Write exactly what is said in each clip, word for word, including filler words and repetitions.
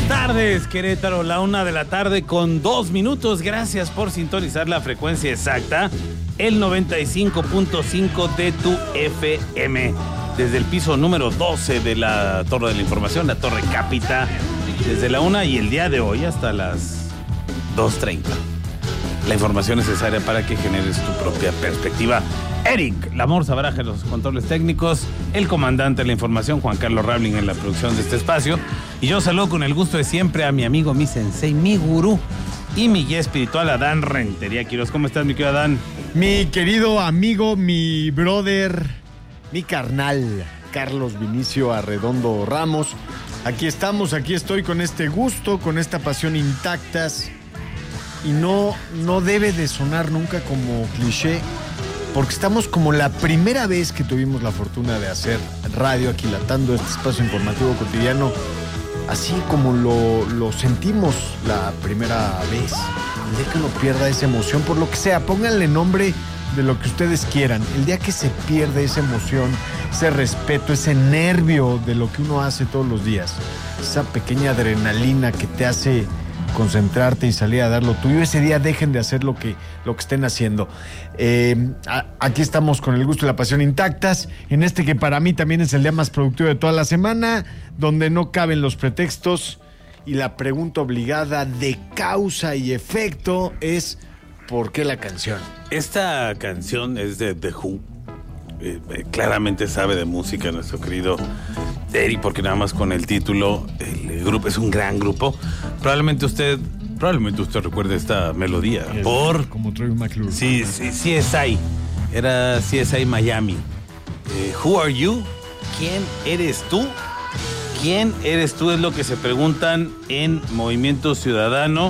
tardes, Querétaro, la una de la tarde con dos minutos. Gracias por sintonizar la frecuencia exacta, el noventa y cinco punto cinco de tu F M. Desde el piso número doce de la Torre de la Información, la Torre Cápita, desde la una y el día de hoy hasta las dos treinta. La información necesaria para que generes tu propia perspectiva. Eric Lamorza baraja los controles técnicos, el comandante de la información, Juan Carlos Rabling, en la producción de este espacio. Y yo saludo con el gusto de siempre a mi amigo, mi sensei, mi gurú y mi guía espiritual, Adán Rentería Quiroz. ¿Cómo estás, mi querido Adán? Mi querido amigo, mi brother, mi carnal, Carlos Vinicio Arredondo Ramos. Aquí estamos, aquí estoy con este gusto, con esta pasión intactas. Y no, no debe de sonar nunca como cliché, porque estamos como la primera vez que tuvimos la fortuna de hacer radio aquilatando este espacio informativo cotidiano, así como lo, lo sentimos la primera vez. El día que uno pierda esa emoción, por lo que sea, pónganle nombre de lo que ustedes quieran. El día que se pierde esa emoción, ese respeto, ese nervio de lo que uno hace todos los días, esa pequeña adrenalina que te hace concentrarte y salir a dar lo tuyo, ese día dejen de hacer lo que, lo que estén haciendo. Eh, a, aquí estamos con el gusto y la pasión intactas, en este que para mí también es el día más productivo de toda la semana, donde no caben los pretextos, y la pregunta obligada de causa y efecto es: ¿por qué la canción? Esta canción es de The Who. Eh, eh, claramente sabe de música nuestro querido Eric, porque nada más con el título, el, el grupo es un gran grupo. Probablemente usted, probablemente usted recuerde esta melodía Es por como Troy McClure. Sí, sí, C S I. Era C S I Miami. Eh, Who are you? ¿Quién eres tú? ¿Quién eres tú? Es lo que se preguntan en Movimiento Ciudadano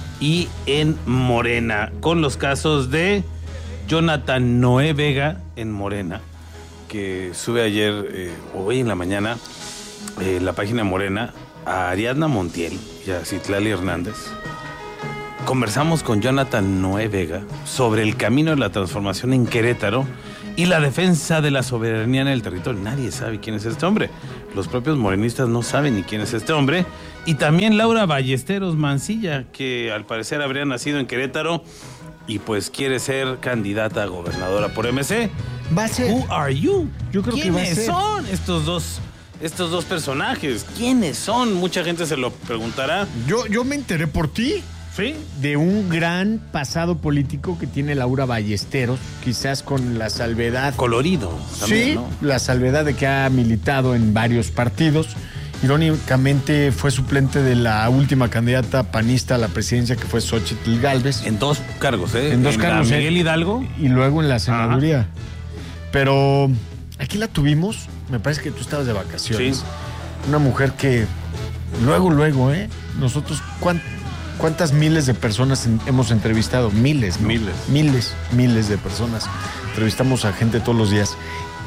y en Morena, con los casos de Jonathan Noé Vega en Morena, que sube ayer, eh, hoy en la mañana, eh, la página Morena, a Ariadna Montiel y a Citlali Hernández. Conversamos con Jonathan Noé Vega sobre el camino de la transformación en Querétaro y la defensa de la soberanía en el territorio. Nadie sabe quién es este hombre. Los propios morenistas no saben ni quién es este hombre. Y también Laura Ballesteros Mancilla, que al parecer habría nacido en Querétaro y pues quiere ser candidata a gobernadora por M C. Va a ser. Who are you? Yo creo que va a ¿Quiénes ser. son estos dos, estos dos personajes? ¿Quiénes son? Mucha gente se lo preguntará. Yo, yo me enteré por ti. ¿Sí? De un gran pasado político que tiene Laura Ballesteros, quizás con la salvedad. Colorido también, Sí, ¿no? la salvedad de que ha militado en varios partidos. Irónicamente fue suplente de la última candidata panista a la presidencia, que fue Xóchitl Gálvez. En dos cargos, ¿eh? En dos cargos, la Miguel ¿eh? Hidalgo. Y luego en la senaduría. Ajá. Pero aquí la tuvimos, me parece que tú estabas de vacaciones. Sí. Una mujer que luego, luego, ¿eh? Nosotros, ¿cuánto? ¿Cuántas miles de personas en, hemos entrevistado? Miles, ¿no? Miles. Miles, miles de personas. Entrevistamos a gente todos los días.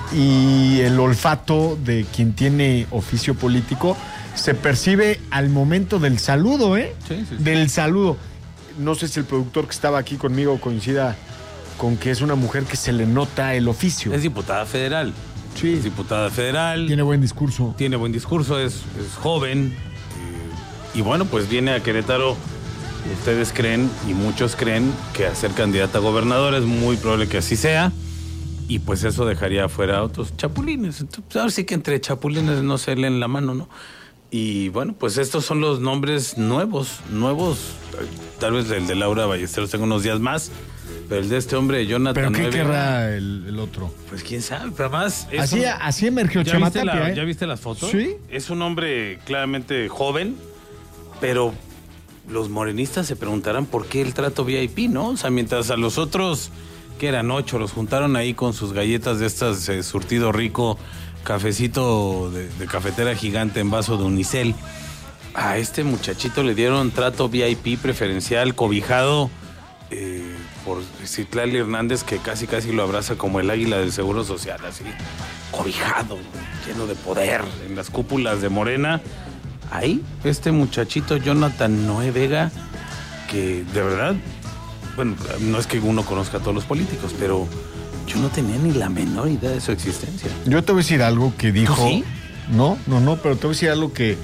Y el olfato de quien tiene oficio político se percibe al momento del saludo, ¿eh? Sí, sí, sí. Del saludo. No sé si el productor que estaba aquí conmigo coincida con que es una mujer que se le nota el oficio. Es diputada federal. Sí. Es diputada federal. Tiene buen discurso. Tiene buen discurso, es, es joven. Eh, y bueno, pues viene a Querétaro. Ustedes creen, y muchos creen, que a ser candidata a gobernadora es muy probable que así sea, y pues eso dejaría afuera a otros chapulines. Entonces, ahora sí que entre chapulines no se leen la mano, ¿no? Y bueno, pues estos son los nombres nuevos, nuevos. Tal vez el de Laura Ballesteros tenga unos días más, pero el de este hombre, Jonathan. ¿Pero qué Nueve, querrá el, el otro? Pues quién sabe, pero además... Así, un, así emergió ¿ya Chama viste Tapia, la, ¿eh? ¿Ya viste las fotos? Sí. Es un hombre claramente joven, pero... los morenistas se preguntarán por qué el trato V I P, ¿no? O sea, mientras a los otros, que eran ocho, los juntaron ahí con sus galletas de estas, eh, surtido rico, cafecito de, de cafetera gigante en vaso de unicel. A este muchachito le dieron trato V I P preferencial, cobijado eh, por Citlali Hernández, que casi casi lo abraza como el águila del Seguro Social, así, cobijado, lleno de poder en las cúpulas de Morena. Ahí, este muchachito Jonathan Noé Vega, que de verdad, bueno, no es que uno conozca a todos los políticos, pero yo no tenía ni la menor idea de su existencia. Yo te voy a decir algo que dijo... ¿Tú sí? No, no, no, pero te voy a decir algo que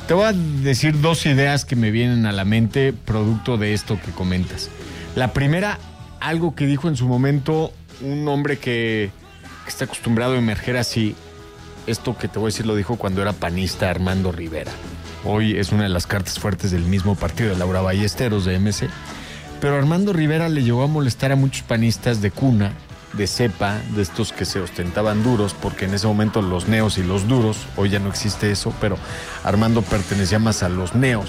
Te voy a decir dos ideas que me vienen a la mente producto de esto que comentas. La primera, algo que dijo en su momento un hombre que, que está acostumbrado a emerger así. Esto que te voy a decir lo dijo cuando era panista Armando Rivera. Hoy es una de las cartas fuertes del mismo partido de Laura Ballesteros de M C. Pero Armando Rivera le llegó a molestar a muchos panistas de cuna, de cepa, de estos que se ostentaban duros, porque en ese momento los neos y los duros, hoy ya no existe eso, pero Armando pertenecía más a los neos.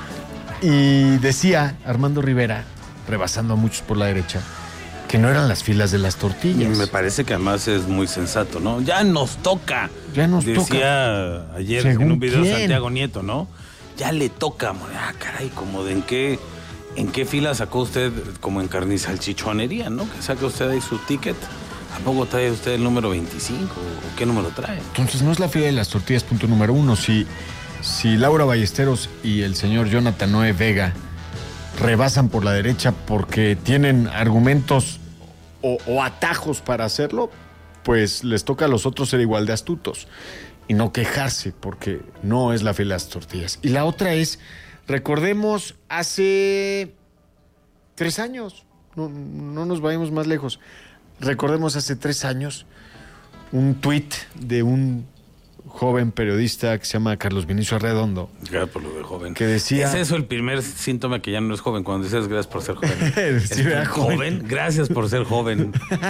Y decía Armando Rivera, rebasando a muchos por la derecha, que no eran las filas de las tortillas. Me parece que además es muy sensato, ¿no? Ya nos toca. Ya nos Decía toca. Decía ayer ¿Según en un video quién? Santiago Nieto, ¿no? Ya le toca. Ah, caray, como de en qué, en qué fila sacó usted, como en carnizalchichonería, ¿no? Que saca usted ahí su ticket. ¿A poco trae usted el número veinticinco? ¿O qué número trae? Entonces no es la fila de las tortillas, punto número uno. Si, si Laura Ballesteros y el señor Jonathan Noé Vega rebasan por la derecha porque tienen argumentos o, o atajos para hacerlo, pues les toca a los otros ser igual de astutos y no quejarse porque no es la fila de las tortillas. Y la otra es, recordemos hace tres años, no, no nos vayamos más lejos, recordemos hace tres años un tuit de un joven periodista que se llama Carlos Vinicio Arredondo. Gracias por lo de joven. Que decía... ¿Es eso el primer síntoma que ya no es joven? Cuando dices gracias por ser joven. Sí, ¿Es era joven. joven? Gracias por ser joven.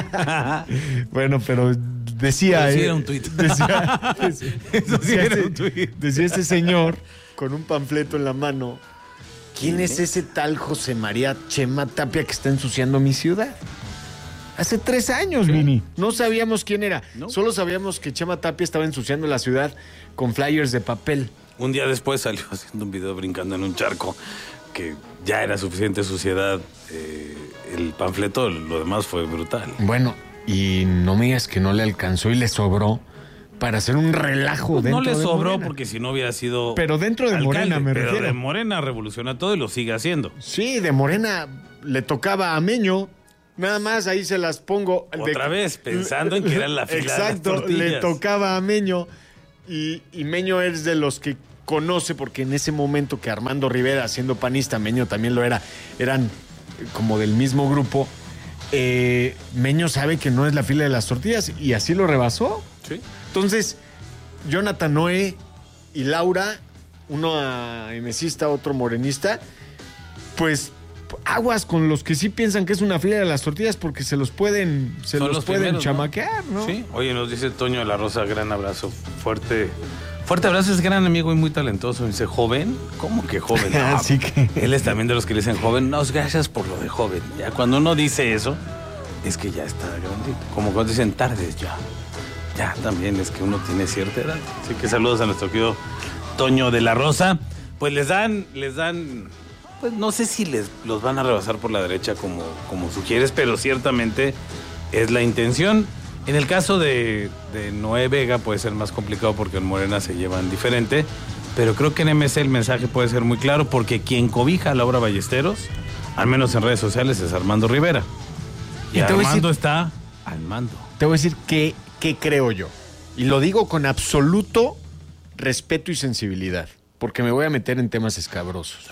Bueno, pero decía... Pero sí eh, era un tuit. Decía, decía, Eso sí decía era este- un tuit. decía este señor con un panfleto en la mano, ¿quién es ese tal José María Chema Tapia que está ensuciando mi ciudad? Hace tres años, Vini. No sabíamos quién era. No. Solo sabíamos que Chema Tapia estaba ensuciando la ciudad con flyers de papel. Un día después salió haciendo un video brincando en un charco, que ya era suficiente suciedad. Eh, el panfleto, lo demás fue brutal. Bueno, y no me digas que no le alcanzó y le sobró para hacer un relajo dentro No le de sobró Morena. porque si no hubiera sido... Pero dentro de alcalde, Morena, me pero refiero. de Morena revoluciona todo y lo sigue haciendo. Sí, de Morena le tocaba a Meño. Nada más, ahí se las pongo. Otra vez, pensando en que era la fila de las Exacto, tortillas. le tocaba a Meño. Y, y Meño es de los que conoce, porque en ese momento que Armando Rivera, siendo panista, Meño también lo era, eran como del mismo grupo. Eh, Meño sabe que no es la fila de las tortillas y así lo rebasó. Sí. Entonces, Jonathan Noé y Laura, uno MCista, otro morenista, pues aguas con los que sí piensan que es una fila de las tortillas porque se los pueden, se Son los, los pueden primeros, ¿no? chamaquear, ¿no? Sí. Oye, nos dice Toño de la Rosa, gran abrazo, fuerte. Fuerte abrazo, es gran amigo y muy talentoso. Dice, ¿joven? ¿Cómo que joven? No, Así que... Él es también de los que le dicen joven. No, gracias por lo de joven. Ya cuando uno dice eso, es que ya está grandito. Como cuando dicen tardes, ya. Ya también es que uno tiene cierta edad. Así que saludos a nuestro querido Toño de la Rosa. Pues les dan, les dan, pues no sé si les los van a rebasar por la derecha como, como sugieres, pero ciertamente es la intención. En el caso de, de Noé Vega puede ser más complicado porque en Morena se llevan diferente, pero creo que en M C el mensaje puede ser muy claro porque quien cobija a Laura Ballesteros, al menos en redes sociales, es Armando Rivera. Y, Y te voy a Armando decir- está al mando. Te voy a decir qué, qué creo yo. Y lo digo con absoluto respeto y sensibilidad, porque me voy a meter en temas escabrosos.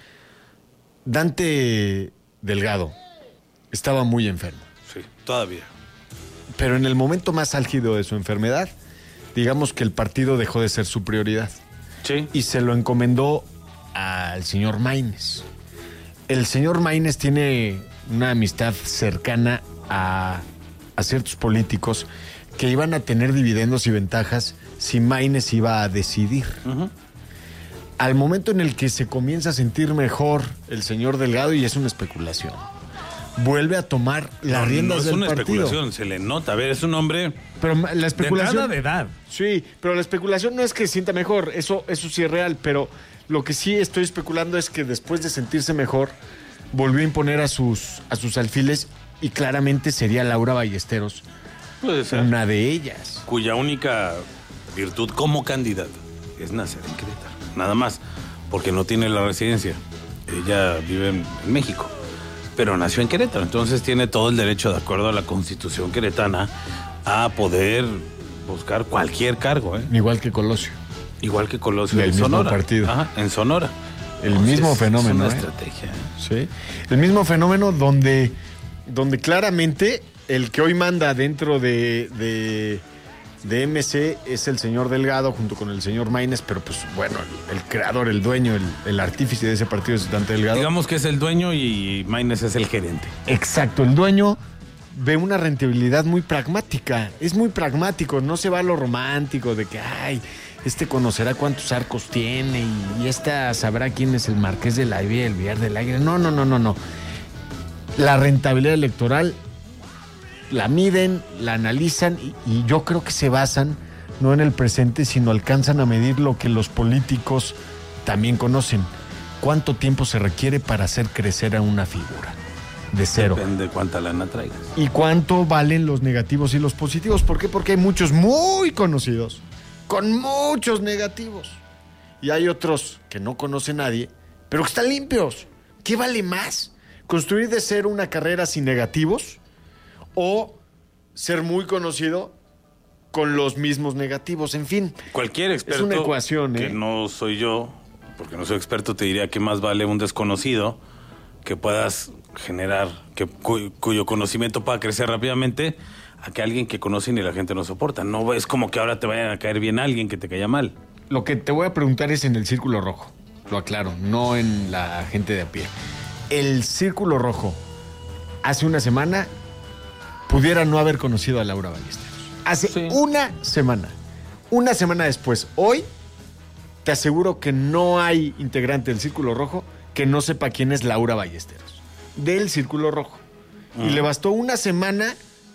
Dante Delgado estaba muy enfermo, Sí, todavía. pero en el momento más álgido de su enfermedad, digamos que el partido dejó de ser su prioridad Sí. y se lo encomendó al señor Maínez. El señor Maínez tiene una amistad cercana a, a ciertos políticos que iban a tener dividendos y ventajas si Maínez iba a decidir. Uh-huh. Al momento en el que se comienza a sentir mejor el señor Delgado, y es una especulación, vuelve a tomar las No, riendas no del es una partido. especulación, se le nota. A ver, es un hombre Pero ma- la de especulación... entrada de edad. Sí, pero la especulación no es que se sienta mejor, eso, eso sí es real, pero lo que sí estoy especulando es que después de sentirse mejor, volvió a imponer a sus, a sus alfiles y claramente sería Laura Ballesteros Puede ser. una de ellas. Cuya única virtud como candidata es nacer en Querétaro. Nada más, porque no tiene la residencia. Ella vive en, en México, pero nació en Querétaro. Entonces tiene todo el derecho, de acuerdo a la Constitución queretana, a poder buscar cualquier cargo, ¿eh? Igual que Colosio. Igual que Colosio en Sonora. Partido. Ajá, en Sonora. El Entonces, mismo fenómeno. Es una ¿eh? estrategia. Sí. El mismo fenómeno donde, donde claramente el que hoy manda dentro de, de, de M C es el señor Delgado junto con el señor Maínez, pero pues bueno, el, el creador, el dueño, el, el artífice de ese partido es Dante Delgado. Digamos que es el dueño y Maínez es el gerente. Exacto, el dueño ve una rentabilidad muy pragmática, es muy pragmático, no se va a lo romántico de que, ay, este conocerá cuántos arcos tiene y, y esta sabrá quién es el Marqués de la Vía, el Villar del Águila. No, no, no, no, no. La rentabilidad electoral la miden, la analizan y, y yo creo que se basan no en el presente, sino alcanzan a medir lo que los políticos también conocen. ¿Cuánto tiempo se requiere para hacer crecer a una figura? De cero. Depende de cuánta lana traigas. ¿Y cuánto valen los negativos y los positivos? ¿Por qué? Porque hay muchos muy conocidos con muchos negativos. Y hay otros que no conoce nadie, pero que están limpios. ¿Qué vale más? ¿Construir de cero una carrera sin negativos? ¿O ser muy conocido con los mismos negativos? En fin. Cualquier experto es una ecuación, ¿eh? que no soy yo, porque no soy experto, te diría que más vale un desconocido que puedas generar, que cu- cuyo conocimiento pueda crecer rápidamente, a que alguien que conoce y la gente no soporta. No es como que ahora te vayan a caer bien alguien que te caiga mal. Lo que te voy a preguntar es en el Círculo Rojo, lo aclaro, no en la gente de a pie. El Círculo Rojo, hace una semana, pudiera no haber conocido a Laura Ballesteros. Hace sí. una semana. Una semana después, hoy, te aseguro que no hay integrante del Círculo Rojo que no sepa quién es Laura Ballesteros, del Círculo Rojo. Uh-huh. Y le bastó una semana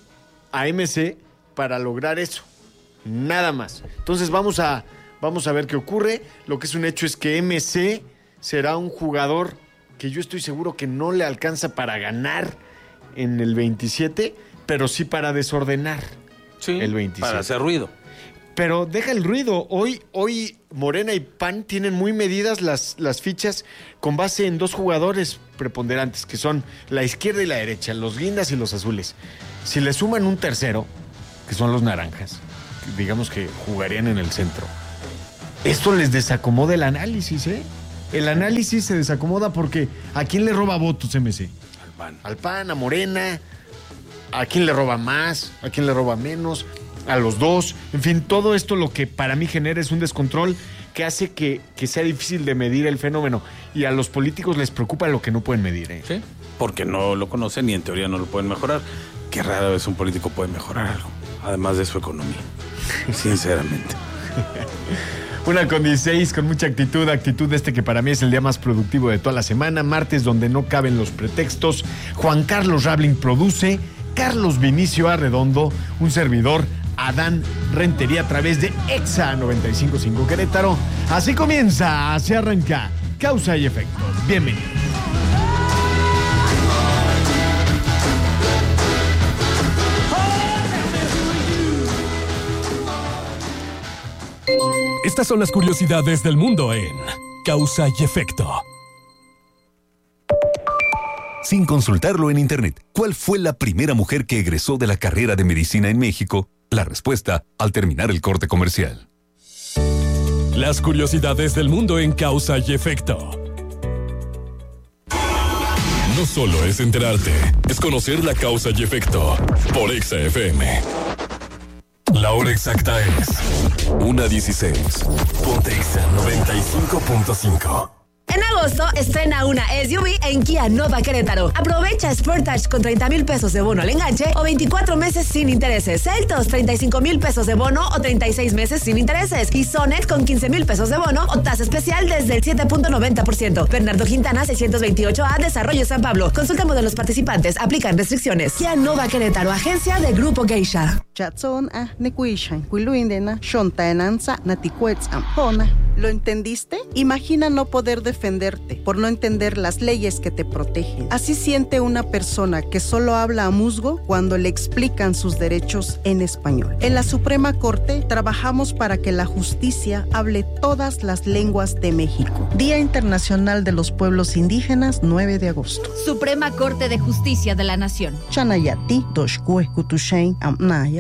a M C para lograr eso. Nada más. Entonces vamos a, vamos a ver qué ocurre. Lo que es un hecho es que M C será un jugador que yo estoy seguro que no le alcanza para ganar en el veintisiete, pero sí para desordenar sí, el veintisiete. Para hacer ruido. Pero deja el ruido. Hoy, hoy Morena y P A N tienen muy medidas las, las fichas con base en dos jugadores preponderantes, que son la izquierda y la derecha, los guindas y los azules. Si le suman un tercero, que son los naranjas, digamos que jugarían en el centro, esto les desacomoda el análisis, ¿eh? El análisis se desacomoda porque ¿a quién le roba votos M C? Al P A N. Al P A N, a Morena. ¿A quién le roba más? ¿A quién le roba menos? A los dos. En fin, todo esto lo que para mí genera es un descontrol que hace que, que sea difícil de medir el fenómeno. Y a los políticos les preocupa lo que no pueden medir, ¿eh? Sí, porque no lo conocen y en teoría no lo pueden mejorar. Qué rara vez un político puede mejorar algo, además de su economía. Sinceramente. Una con dieciséis, con mucha actitud, actitud de este que para mí es el día más productivo de toda la semana, martes donde no caben los pretextos. Juan Carlos Rabling produce, Carlos Vinicio Arredondo, un servidor, Adán Rentería a través de Exa noventa y cinco punto cinco Querétaro. Así comienza, así arranca, Causa y Efecto. Bienvenido. Estas son las curiosidades del mundo en Causa y Efecto. Sin consultarlo en internet, ¿cuál fue la primera mujer que egresó de la carrera de medicina en México? La respuesta al terminar el corte comercial. Las curiosidades del mundo en Causa y Efecto. No solo es enterarte, es conocer la causa y efecto por Exa F M. La hora exacta es una dieciséis. Ponte Exa noventa y cinco punto cinco. En agosto, estrena una S U V en Kia Nova Querétaro. Aprovecha Sportage con treinta mil pesos de bono al enganche o veinticuatro meses sin intereses. Seltos, treinta y cinco mil pesos de bono o treinta y seis meses sin intereses. Y Sonet con quince mil pesos de bono o tasa especial desde el siete punto noventa por ciento. Bernardo Quintana, seiscientos veintiocho A, Desarrollo San Pablo. Consulta modelos participantes. Aplican restricciones. Kia Nova Querétaro, agencia de Grupo Geisha. Chatson a Nekuishan, Quiluindena, Shontaenanza, Naticuetz Ampona. ¿Lo entendiste? Imagina no poder defenderte por no entender las leyes que te protegen. Así siente una persona que solo habla a musgo cuando le explican sus derechos en español. En la Suprema Corte trabajamos para que la justicia hable todas las lenguas de México. Día Internacional de los Pueblos Indígenas, nueve de agosto. Suprema Corte de Justicia de la Nación. Chanayati, Doshkue Kutushain, Amnaya.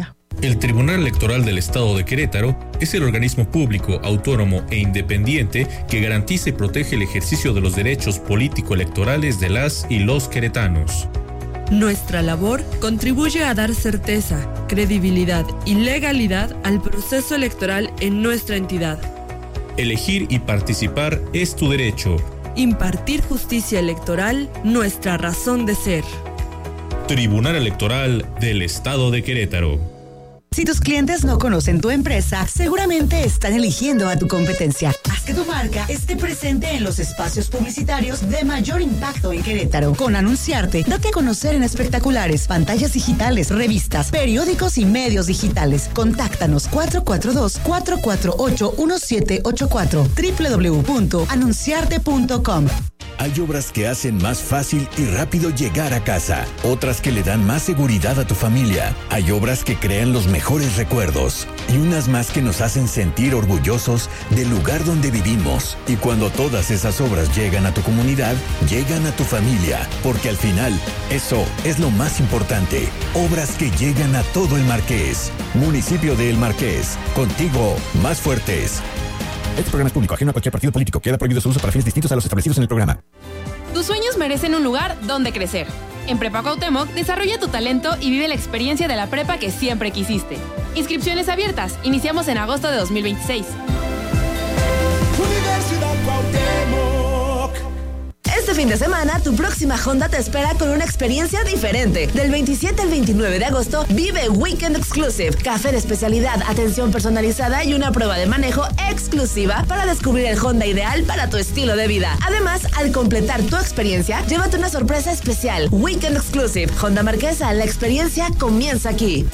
El Tribunal Electoral del Estado de Querétaro es el organismo público, autónomo e independiente que garantiza y protege el ejercicio de los derechos político-electorales de las y los queretanos. Nuestra labor contribuye a dar certeza, credibilidad y legalidad al proceso electoral en nuestra entidad. Elegir y participar es tu derecho. Impartir justicia electoral, nuestra razón de ser. Tribunal Electoral del Estado de Querétaro. Si tus clientes no conocen tu empresa, seguramente están eligiendo a tu competencia. Haz que tu marca esté presente en los espacios publicitarios de mayor impacto en Querétaro. Con Anunciarte, date a conocer en espectaculares, pantallas digitales, revistas, periódicos y medios digitales. Contáctanos cuatro cuatro dos, cuatro cuatro ocho, uno siete ocho cuatro, doble u doble u doble u punto anunciarte punto com. Hay obras que hacen más fácil y rápido llegar a casa, otras que le dan más seguridad a tu familia. Hay obras que crean los mejores recuerdos y unas más que nos hacen sentir orgullosos del lugar donde vivimos. Y cuando todas esas obras llegan a tu comunidad, llegan a tu familia, porque al final, eso es lo más importante. Obras que llegan a todo el Marqués. Municipio de El Marqués, contigo más fuertes. Este programa es público, ajeno a cualquier partido político. Queda prohibido su uso para fines distintos a los establecidos en el programa. Tus sueños merecen un lugar donde crecer. En Prepa Cuauhtémoc, desarrolla tu talento y vive la experiencia de la prepa que siempre quisiste. Inscripciones abiertas. Iniciamos en agosto de dos mil veintiséis. Universidad Cuauhtémoc. Este fin de semana, tu próxima Honda te espera con una experiencia diferente. Del veintisiete al veintinueve de agosto, vive Weekend Exclusive. Café de especialidad, atención personalizada y una prueba de manejo exclusiva para descubrir el Honda ideal para tu estilo de vida. Además, al completar tu experiencia, llévate una sorpresa especial. Weekend Exclusive. Honda Marquesa, la experiencia comienza aquí.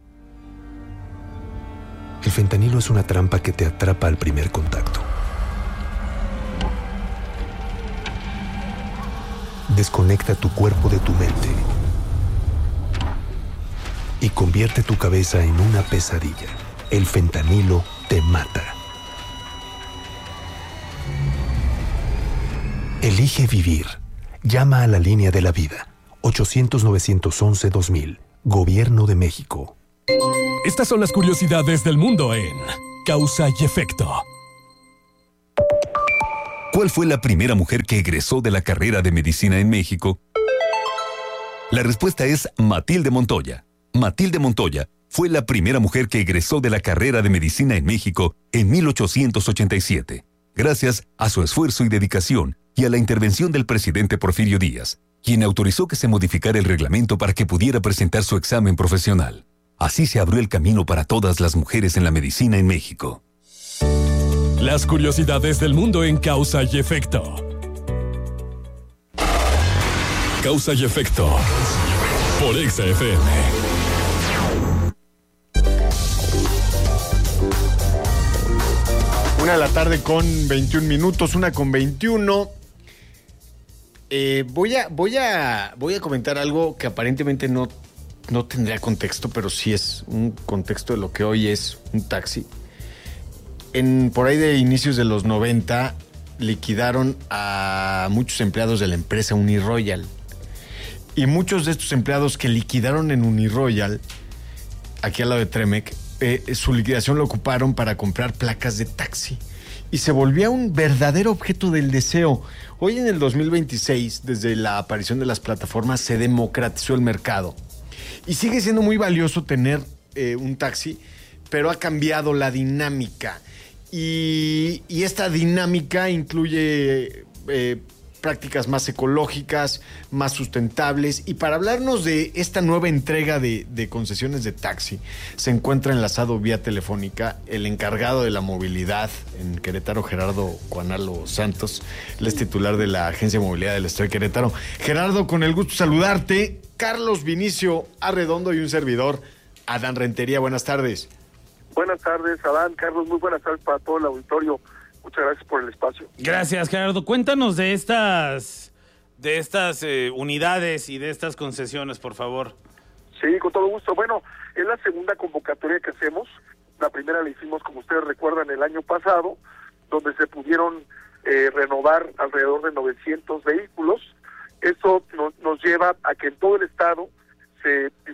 El fentanilo es una trampa que te atrapa al primer contacto. Desconecta tu cuerpo de tu mente y convierte tu cabeza en una pesadilla. El fentanilo te mata. Elige vivir. Llama a la línea de la vida. ochocientos, novecientos once, dos mil. Gobierno de México. Estas son las curiosidades del mundo en Causa y Efecto. ¿Cuál fue la primera mujer que egresó de la carrera de medicina en México? La respuesta es Matilde Montoya. Matilde Montoya fue la primera mujer que egresó de la carrera de medicina en México en mil ochocientos ochenta y siete, gracias a su esfuerzo y dedicación y a la intervención del presidente Porfirio Díaz, quien autorizó que se modificara el reglamento para que pudiera presentar su examen profesional. Así se abrió el camino para todas las mujeres en la medicina en México. Las curiosidades del mundo en Causa y Efecto. Causa y Efecto por Exa F M. Una de la tarde con veintiún minutos, una con veintiuno. Eh, voy a, voy a, voy a comentar algo que aparentemente no, no tendría contexto, pero sí es un contexto de lo que hoy es un taxi. En, por ahí de inicios de los noventa, liquidaron a muchos empleados de la empresa Uniroyal. Y muchos de estos empleados que liquidaron en Uniroyal, aquí al lado de Tremec, eh, su liquidación lo ocuparon para comprar placas de taxi. Y se volvía un verdadero objeto del deseo. Hoy en el dos mil veintiséis, desde la aparición de las plataformas, se democratizó el mercado. Y sigue siendo muy valioso tener eh, un taxi, pero ha cambiado la dinámica. Y, y esta dinámica incluye eh, prácticas más ecológicas, más sustentables. Y para hablarnos de esta nueva entrega de, de concesiones de taxi, se encuentra enlazado vía telefónica el encargado de la movilidad en Querétaro, Gerardo Cuanalo Santos. Él es titular de la Agencia de Movilidad del Estado de Querétaro. Gerardo, con el gusto de saludarte. Carlos Vinicio Arredondo y un servidor, Adán Rentería. Buenas tardes. Buenas tardes, Adán, Carlos, muy buenas tardes para todo el auditorio. Muchas gracias por el espacio. Gracias, Gerardo. Cuéntanos de estas, de estas eh, unidades y de estas concesiones, por favor. Sí, con todo gusto. Bueno, es la segunda convocatoria que hacemos. La primera la hicimos, como ustedes recuerdan, el año pasado, donde se pudieron eh, renovar alrededor de novecientos vehículos. Esto no, nos lleva a que en todo el estado se distribuyeron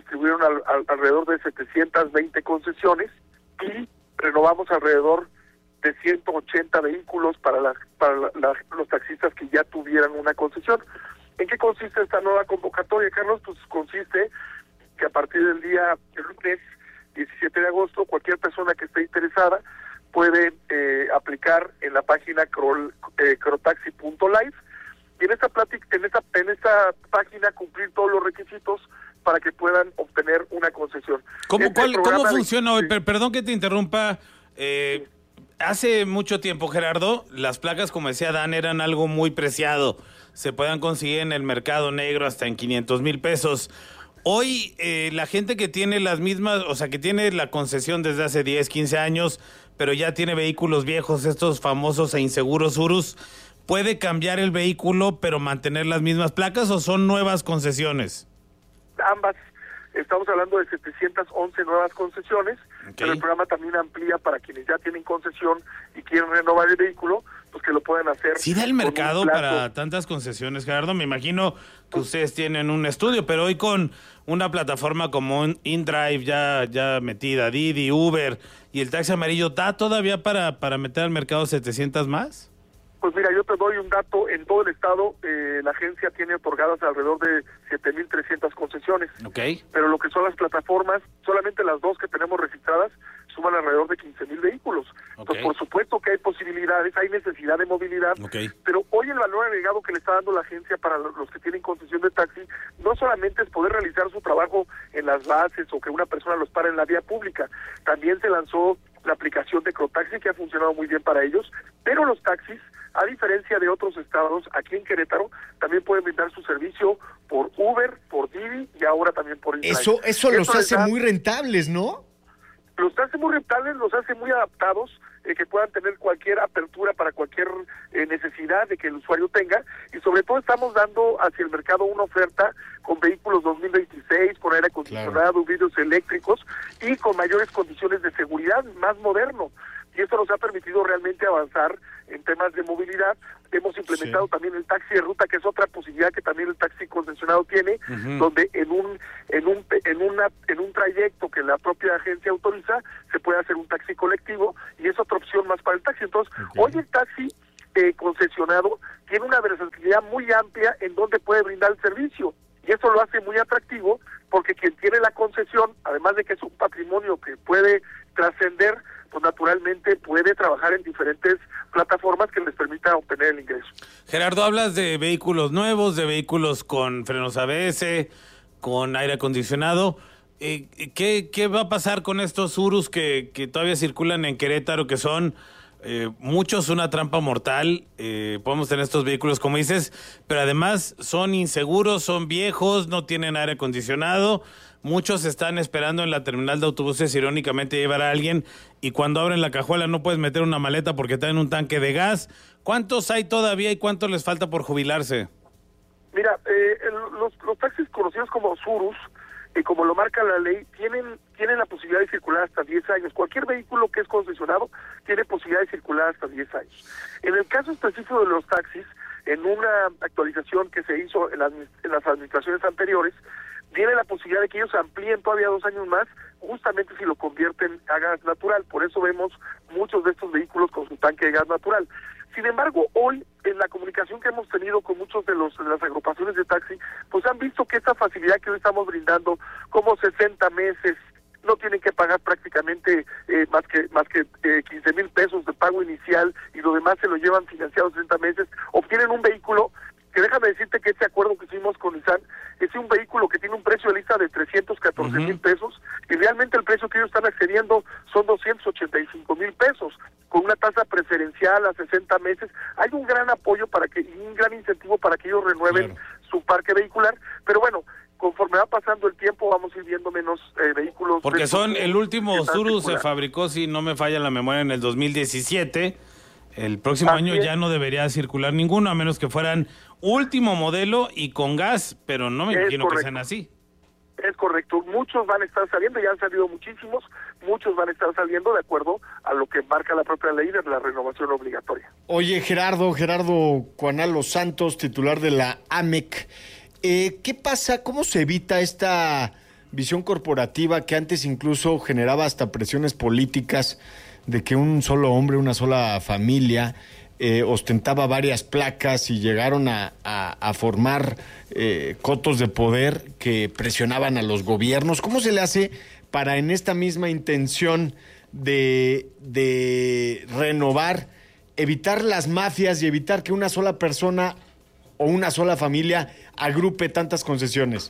al, al, alrededor de setecientas veinte concesiones y renovamos alrededor de ciento ochenta vehículos para, la, para la, la, los taxistas que ya tuvieran una concesión. ¿En qué consiste esta nueva convocatoria, Carlos? Pues consiste que a partir del día el lunes diecisiete de agosto, cualquier persona que esté interesada puede eh, aplicar en la página cro, eh, crotaxi punto live y en esta, plática, en, esta, en esta página cumplir todos los requisitos para que puedan obtener una concesión. ¿Cómo, este cuál, ¿cómo funciona de, hoy? sí. Perdón que te interrumpa. Eh, hace mucho tiempo, Gerardo, las placas, como decía Dan, eran algo muy preciado. Se puedan conseguir en el mercado negro hasta en quinientos mil pesos. Hoy, eh, la gente que tiene las mismas, o sea, que tiene la concesión desde hace diez, quince años, pero ya tiene vehículos viejos, estos famosos e inseguros Urus, ¿puede cambiar el vehículo pero mantener las mismas placas o son nuevas concesiones? Ambas. Estamos hablando de setecientas once nuevas concesiones, okay. Pero el programa también amplía para quienes ya tienen concesión y quieren renovar el vehículo, pues que lo puedan hacer. ¿Sí da el mercado para tantas concesiones, Gerardo? Me imagino que ustedes tienen un estudio, pero hoy con una plataforma como InDrive ya, ya metida, Didi, Uber y el taxi amarillo, ¿da todavía para, para meter al mercado setecientas más? Pues mira, yo te doy un dato, en todo el estado eh, la agencia tiene otorgadas alrededor de siete mil trescientas concesiones. Okay. Pero lo que son las plataformas, solamente las dos que tenemos registradas suman alrededor de quince mil vehículos. Okay. Entonces, por supuesto que hay posibilidades, hay necesidad de movilidad, okay. Pero hoy el valor agregado que le está dando la agencia para los que tienen concesión de taxi no solamente es poder realizar su trabajo en las bases o que una persona los pare en la vía pública, también se lanzó la aplicación de Crotaxi que ha funcionado muy bien para ellos, pero los taxis, a diferencia de otros estados, aquí en Querétaro, también pueden brindar su servicio por Uber, por Didi y ahora también por InDrive. Eso, eso los eso hace da, muy rentables, ¿no? Los hace muy rentables, los hace muy adaptados, eh, que puedan tener cualquier apertura para cualquier eh, necesidad de que el usuario tenga, y sobre todo estamos dando hacia el mercado una oferta con vehículos dos mil veintiséis, con aire acondicionado, claro. Vidrios eléctricos y con mayores condiciones de seguridad, más moderno. Y esto nos ha permitido realmente avanzar en temas de movilidad. Hemos implementado sí. también el taxi de ruta, que es otra posibilidad que también el taxi concesionado tiene, uh-huh. donde en un en un en una en un trayecto que la propia agencia autoriza se puede hacer un taxi colectivo y es otra opción más para el taxi. Entonces, okay. hoy el taxi eh, concesionado tiene una versatilidad muy amplia en donde puede brindar el servicio. Y eso lo hace muy atractivo porque quien tiene la concesión, además de que es un patrimonio que puede trascender, pues naturalmente puede trabajar en diferentes plataformas que les permitan obtener el ingreso. Gerardo, hablas de vehículos nuevos, de vehículos con frenos A B S, con aire acondicionado. Eh, ¿qué, ¿Qué va a pasar con estos Urus que, que todavía circulan en Querétaro, que son eh, muchos una trampa mortal? Eh, podemos tener estos vehículos, como dices, pero además son inseguros, son viejos, no tienen aire acondicionado. Muchos están esperando en la terminal de autobuses, irónicamente, llevar a alguien, y cuando abren la cajuela no puedes meter una maleta porque traen un tanque de gas. ¿Cuántos hay todavía y cuánto les falta por jubilarse? Mira, eh, el, los, los taxis conocidos como Urus, eh, como lo marca la ley, tienen tienen la posibilidad de circular hasta diez años. Cualquier vehículo que es concesionado tiene posibilidad de circular hasta diez años. En el caso específico de los taxis, en una actualización que se hizo en las, en las administraciones anteriores, tiene la posibilidad de que ellos amplíen todavía dos años más, justamente si lo convierten a gas natural. Por eso vemos muchos de estos vehículos con su tanque de gas natural. Sin embargo, hoy, en la comunicación que hemos tenido con muchos de, los, de las agrupaciones de taxi, pues han visto que esta facilidad que hoy estamos brindando, como sesenta meses, no tienen que pagar prácticamente eh, más que más que eh, quince mil pesos de pago inicial y lo demás se lo llevan financiado sesenta meses, obtienen un vehículo que, déjame decirte que este acuerdo que hicimos con Nissan es un vehículo que tiene un precio de lista de trescientos catorce mil uh-huh. pesos y realmente el precio que ellos están accediendo son doscientos ochenta y cinco mil pesos con una tasa preferencial a sesenta meses. Hay un gran apoyo para que y un gran incentivo para que ellos renueven claro. su parque vehicular, pero bueno, conforme va pasando el tiempo vamos a ir viendo menos eh, vehículos. Porque son, el último Tsuru se fabricó, si no me falla la memoria, en el dos mil diecisiete. El próximo Así año es. ya no debería circular ninguno, a menos que fueran último modelo y con gas, pero no me es imagino correcto. que sean así. Es correcto, muchos van a estar saliendo, ya han salido muchísimos, muchos van a estar saliendo de acuerdo a lo que marca la propia ley de la renovación obligatoria. Oye, Gerardo, Gerardo Cuanal Los Santos, titular de la A M E C, eh, ¿qué pasa? ¿Cómo se evita esta visión corporativa que antes incluso generaba hasta presiones políticas de que un solo hombre, una sola familia eh, ostentaba varias placas y llegaron a, a, a formar eh, cotos de poder que presionaban a los gobiernos. ¿Cómo se le hace para en esta misma intención de, de renovar, evitar las mafias y evitar que una sola persona o una sola familia agrupe tantas concesiones?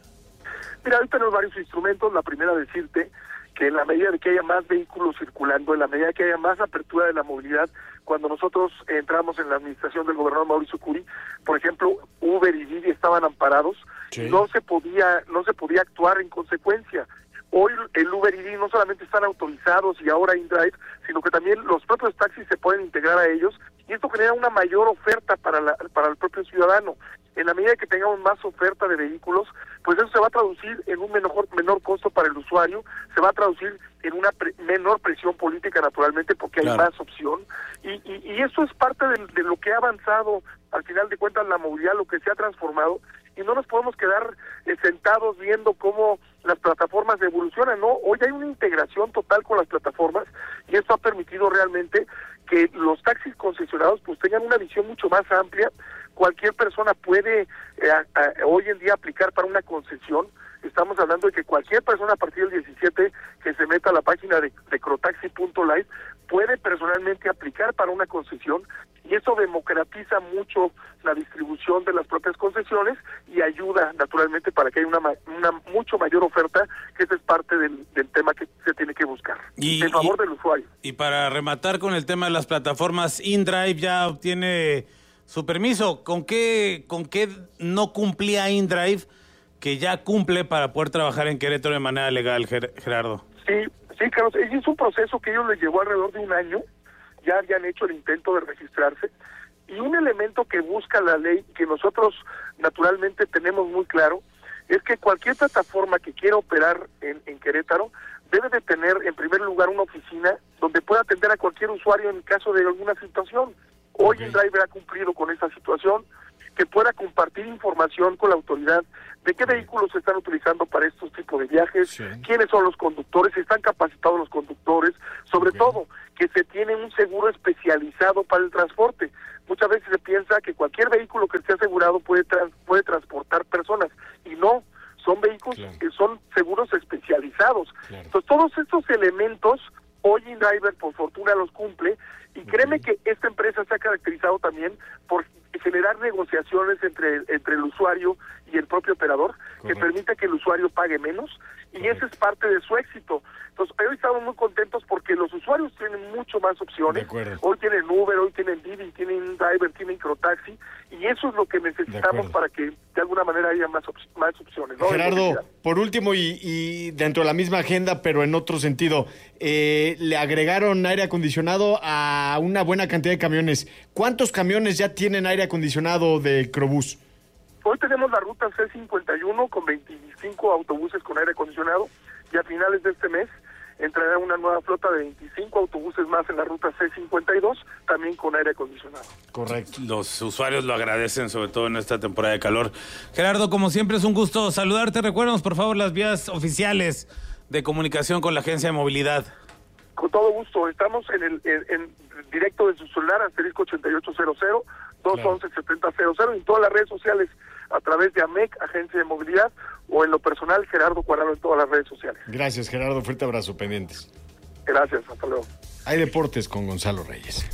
Mira, ahí tenemos varios instrumentos. La primera, decirte que en la medida de que haya más vehículos circulando, en la medida de que haya más apertura de la movilidad, cuando nosotros entramos en la administración del gobernador Mauricio Curi, por ejemplo, Uber y Didi estaban amparados, sí. no se podía no se podía actuar en consecuencia. Hoy el Uber y Didi no solamente están autorizados y ahora InDrive, sino que también los propios taxis se pueden integrar a ellos, y esto genera una mayor oferta para la, para el propio ciudadano. En la medida que tengamos más oferta de vehículos, pues eso se va a traducir en un menor, menor costo para el usuario, se va a traducir en una pre, menor presión política, naturalmente, porque hay claro. más opción, y, y, y eso es parte de, de lo que ha avanzado, al final de cuentas, la movilidad, lo que se ha transformado, y no nos podemos quedar eh, sentados viendo cómo las plataformas evolucionan, ¿no? Hoy hay una integración total con las plataformas, y esto ha permitido realmente que los taxis concesionados pues tengan una visión mucho más amplia. Cualquier persona puede eh, a, a, hoy en día aplicar para una concesión. Estamos hablando de que cualquier persona a partir del diecisiete que se meta a la página de, de crotaxi punto live puede personalmente aplicar para una concesión, y eso democratiza mucho la distribución de las propias concesiones y ayuda naturalmente para que haya una, una mucho mayor oferta, que esa es parte del, del tema que se tiene que buscar, y, en favor y, del usuario. Y para rematar con el tema de las plataformas, InDrive ya obtiene su permiso. ¿Con qué, con qué no cumplía InDrive que ya cumple para poder trabajar en Querétaro de manera legal, Gerardo? Sí, sí, Carlos, es un proceso que ellos les llevó alrededor de un año. Ya habían hecho el intento de registrarse, y un elemento que busca la ley, que nosotros naturalmente tenemos muy claro, es que cualquier plataforma que quiera operar en, en Querétaro debe de tener en primer lugar una oficina donde pueda atender a cualquier usuario en caso de alguna situación. Hoy okay. InDrive ha cumplido con esa situación, que pueda compartir información con la autoridad de qué vehículos se están utilizando para estos tipos de viajes, sí. quiénes son los conductores, si están capacitados los conductores, sobre okay. todo que se tiene un seguro especializado para el transporte. Muchas veces se piensa que cualquier vehículo que esté asegurado puede trans, puede transportar personas, y no, son vehículos claro. que son seguros especializados. Claro. Entonces todos estos elementos hoy InDrive por fortuna los cumple, y créeme okay. que esta empresa se ha caracterizado también por generar negociaciones entre, entre el usuario y el propio operador, correcto. Que permita que el usuario pague menos, y correcto. Ese es parte de su éxito. Entonces, hoy estamos muy contentos porque los usuarios tienen mucho más opciones. Hoy tienen Uber, hoy tienen Didi, tienen Driver, tienen Crotaxi, y eso es lo que necesitamos para que de alguna manera haya más, op más opciones, ¿no? Gerardo, por último, y, y dentro de la misma agenda, pero en otro sentido, eh, le agregaron aire acondicionado a una buena cantidad de camiones. ¿Cuántos camiones ya tienen aire acondicionado de Crobús? Hoy tenemos la ruta C cincuenta y uno con veinticinco autobuses con aire acondicionado, y a finales de este mes entrará una nueva flota de veinticinco autobuses más en la ruta C cincuenta y dos, también con aire acondicionado. Correcto. Los usuarios lo agradecen, sobre todo en esta temporada de calor. Gerardo, como siempre es un gusto saludarte. Recuérdanos, por favor, las vías oficiales de comunicación con la Agencia de Movilidad. Con todo gusto. Estamos en el en, en directo de su celular, asterisco ochenta y ocho cero cero, dos once, setenta cero cero, en todas las redes sociales, a través de A M E C, Agencia de Movilidad, o en lo personal, Gerardo Cuadrado, en todas las redes sociales. Gracias, Gerardo. Fuerte abrazo, pendientes. Gracias, hasta luego. Hay deportes con Gonzalo Reyes.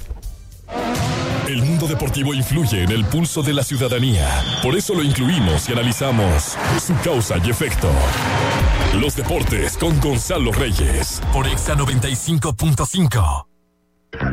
El mundo deportivo influye en el pulso de la ciudadanía. Por eso lo incluimos y analizamos su causa y efecto. Los deportes con Gonzalo Reyes por Exa noventa y cinco punto cinco.